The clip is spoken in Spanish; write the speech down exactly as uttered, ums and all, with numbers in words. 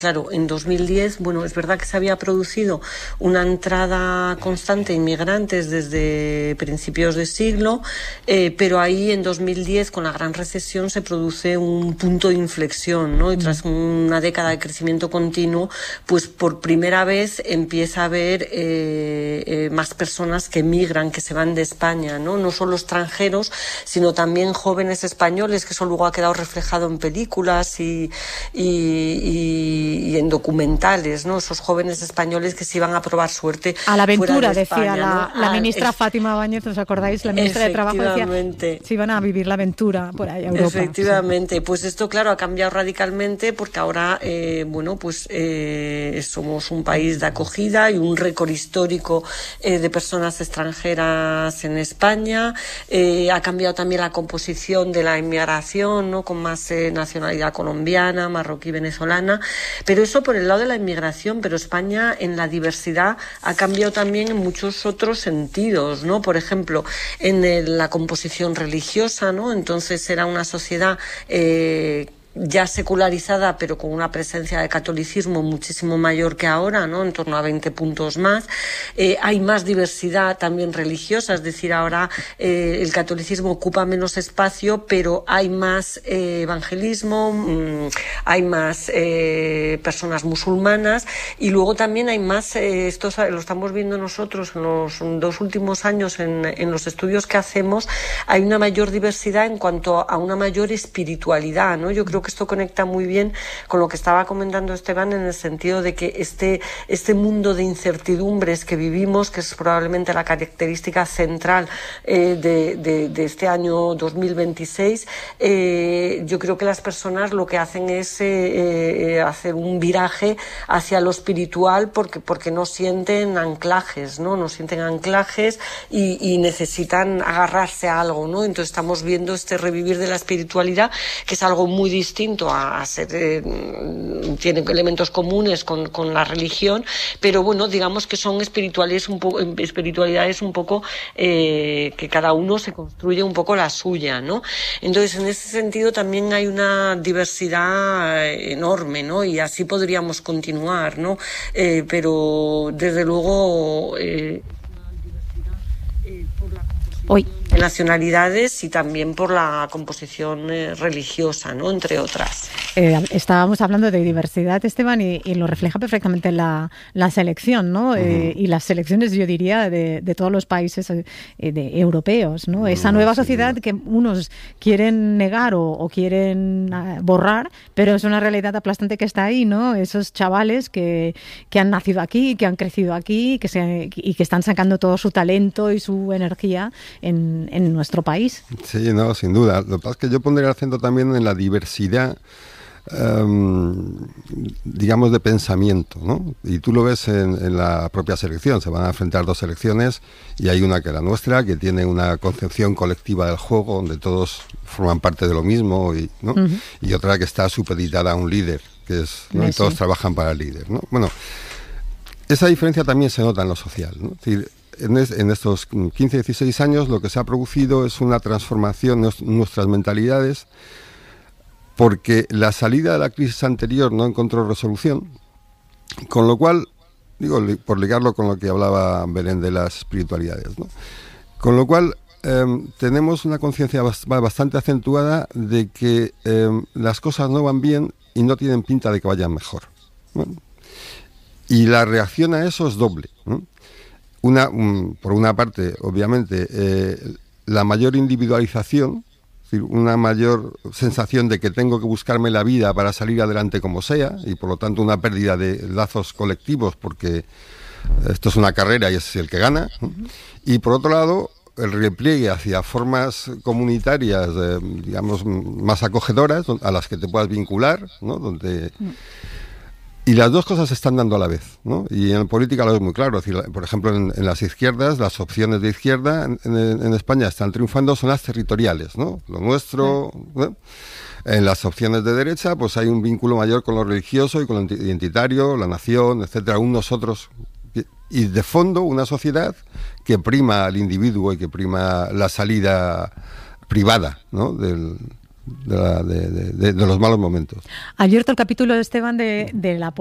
Claro, en dos mil diez, bueno, es verdad que se había producido una entrada constante de inmigrantes desde principios de siglo, eh, pero ahí en dos mil diez, con la gran recesión, se produce un punto de inflexión, ¿no? Y tras una década de crecimiento continuo, pues por primera vez empieza a haber eh, eh, más personas que emigran, que se van de España, ¿no? No solo extranjeros, sino también jóvenes españoles, que eso luego ha quedado reflejado en películas y, y, y y en documentales, ¿no? Esos jóvenes españoles que se iban a probar suerte a la aventura, fuera de decía España, la, ¿no? la Ah, ministra es... Fátima Báñez, ¿os acordáis? La ministra de Trabajo decía se iban a vivir la aventura por ahí a Europa. Efectivamente, sí. Pues esto, claro, ha cambiado radicalmente porque ahora, eh, bueno, pues eh, somos un país de acogida y un récord histórico eh, de personas extranjeras en España. Eh, ha cambiado también la composición de la inmigración, ¿no? Con más eh, nacionalidad colombiana, marroquí, venezolana. Pero eso por el lado de la inmigración, pero España en la diversidad ha cambiado también en muchos otros sentidos, ¿no? Por ejemplo, en el, la composición religiosa, ¿no? Entonces era una sociedad eh, ya secularizada, pero con una presencia de catolicismo muchísimo mayor que ahora, ¿no? En torno a veinte puntos más. Eh, hay más diversidad también religiosa, es decir, ahora eh, el catolicismo ocupa menos espacio, pero hay más eh, evangelismo, mmm, hay más eh, personas musulmanas y luego también hay más, eh, esto lo estamos viendo nosotros en los dos últimos años en, en los estudios que hacemos, hay una mayor diversidad en cuanto a una mayor espiritualidad, ¿no? Yo creo que esto conecta muy bien con lo que estaba comentando Esteban, en el sentido de que este, este mundo de incertidumbres que vivimos, que es probablemente la característica central eh, de, de, de este año dos mil veintiséis, eh, yo creo que las personas lo que hacen es eh, eh, hacer un viraje hacia lo espiritual porque, porque no sienten anclajes, ¿no? No sienten anclajes y, y necesitan agarrarse a algo, ¿no? Entonces estamos viendo este revivir de la espiritualidad, que es algo muy distinto a, a ser, eh, tiene elementos comunes con, con la religión, pero bueno, digamos que son espiritualidades un poco, espiritualidades un poco eh, que cada uno se construye un poco la suya, ¿no? Entonces, en ese sentido también hay una diversidad enorme, ¿no? Y así podríamos continuar, ¿no? Eh, pero desde luego eh, Hoy. de nacionalidades y también por la composición eh, religiosa, ¿no? Entre otras. Eh, estábamos hablando de diversidad, Esteban, y, y lo refleja perfectamente la, la selección, ¿no? Uh-huh. Eh, y las selecciones, yo diría, de, de todos los países eh, de, europeos, ¿no? Esa nueva sociedad que unos quieren negar o, o quieren borrar, pero es una realidad aplastante que está ahí, ¿no? Esos chavales que, que han nacido aquí, que han crecido aquí que se, y que están sacando todo su talento y su energía en en nuestro país. Sí, no, sin duda. Lo que pasa es que yo pondría el acento también en la diversidad, um, digamos, de pensamiento, ¿no? Y tú lo ves en, en la propia selección. Se van a enfrentar dos selecciones y hay una que es la nuestra, que tiene una concepción colectiva del juego, donde todos forman parte de lo mismo, y, ¿no? Uh-huh. Y otra que está supeditada a un líder, que es, ¿no? Y todos trabajan para el líder, ¿no? Bueno, esa diferencia también se nota en lo social, ¿no? Es decir, En, es, en estos quince, dieciséis años lo que se ha producido es una transformación en nuestras mentalidades, porque la salida de la crisis anterior no encontró resolución, con lo cual, digo, por ligarlo con lo que hablaba Belén de las espiritualidades, ¿no? Con lo cual eh, tenemos una conciencia bastante acentuada de que eh, las cosas no van bien y no tienen pinta de que vayan mejor, ¿no? Y la reacción a eso es doble, ¿no? Una, um, por una parte, obviamente, eh, la mayor individualización, es decir, una mayor sensación de que tengo que buscarme la vida para salir adelante como sea, y por lo tanto una pérdida de lazos colectivos, porque esto es una carrera y es el que gana, ¿no? Uh-huh. Y por otro lado, el repliegue hacia formas comunitarias, eh, digamos, más acogedoras, a las que te puedas vincular, ¿no? Donde... Uh-huh. Y las dos cosas se están dando a la vez, ¿no? Y en política lo es muy claro. Es decir, por ejemplo, en, en las izquierdas, las opciones de izquierda en, en, en España están triunfando, son las territoriales, ¿no? Lo nuestro, ¿no? En las opciones de derecha, pues hay un vínculo mayor con lo religioso y con lo identitario, la nación, etcétera, un nosotros. Y de fondo, una sociedad que prima al individuo y que prima la salida privada, ¿no? Del... de, la, de, de, de los malos momentos. Ha abierto el capítulo, Esteban, de, de la